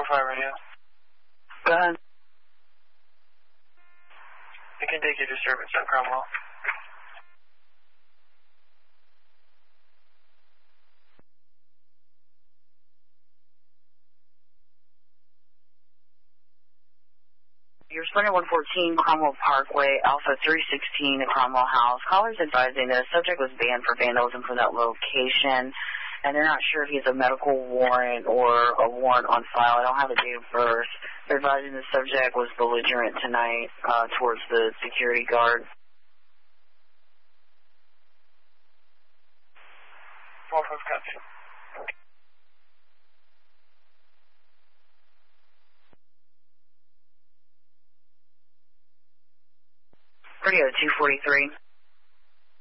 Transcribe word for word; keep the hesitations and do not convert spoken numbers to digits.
five radio. Go ahead. I can take your disturbance at Cromwell. You're Sprinter one fourteen, Cromwell Parkway, Alpha three sixteen, at Cromwell House. Callers advising the subject was banned for vandalism from that location, and they're not sure if he has a medical warrant or a warrant on file. I don't have a date of birth. They're advising the subject was belligerent tonight uh, towards the security guard. four five copy. Radio two forty-three.